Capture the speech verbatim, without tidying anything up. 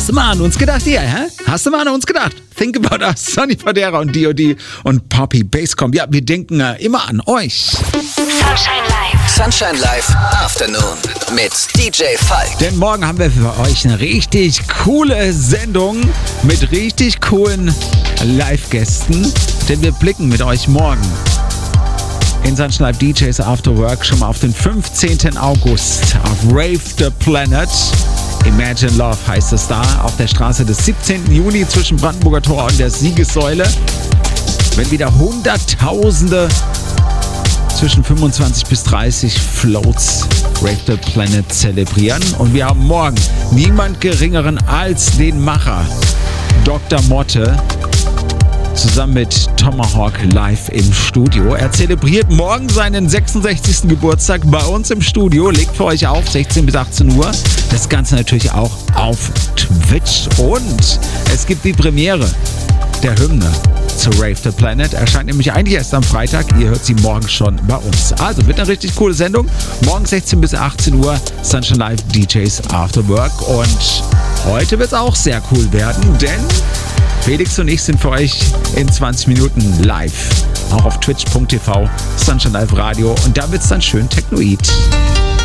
Hast du mal an uns gedacht, hier, hä? Hast du mal an uns gedacht? Think about us, Sonny Fodera und D O D und Poppy Basscomb. Ja, wir denken äh, immer an euch. Sunshine Live. Sunshine Live Afternoon mit D J Falk. Denn morgen haben wir für euch eine richtig coole Sendung mit richtig coolen Live-Gästen. Denn wir blicken mit euch morgen in Sunshine Live D Js After Work schon mal auf den fünfzehnten August auf Rave the Planet. Imagine Love heißt es da, auf der Straße des siebzehnten Juni zwischen Brandenburger Tor und der Siegessäule. Wenn wieder Hunderttausende zwischen fünfundzwanzig bis dreißig Floats Rave the Planet zelebrieren. Und wir haben morgen niemand Geringeren als den Macher Doktor Motte zusammen mit Tomahawk live im Studio. Er zelebriert morgen seinen sechsundsechzigsten Geburtstag bei uns im Studio. Legt für euch auf, sechzehn bis achtzehn Uhr. Das Ganze natürlich auch auf Twitch. Und es gibt die Premiere der Hymne zu Rave the Planet. Erscheint nämlich eigentlich erst am Freitag. Ihr hört sie morgen schon bei uns. Also wird eine richtig coole Sendung. Morgen sechzehn bis achtzehn Uhr Sunshine Live D Js After Work. Und heute wird es auch sehr cool werden, denn Felix und ich sind für euch in zwanzig Minuten live. Auch auf twitch punkt tv, Sunshine Live Radio. Und da wird es dann schön technoid.